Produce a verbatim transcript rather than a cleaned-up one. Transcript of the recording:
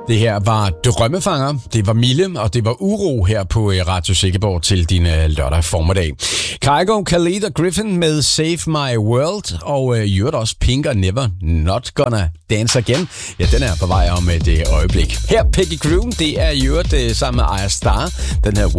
Det her var Drømmefanger, det var Mille, og det var Uro her på Radio Silkeborg til din lørdag formiddag. Kygo, Khalid og Griffin med Save My World, og øh, gjorde også Pink og Never Not Gonna Dance Again. Ja, den er på vej om et øh, øjeblik. Her Peggy Crew, det er gjort øh, sammen med Aya Star, den her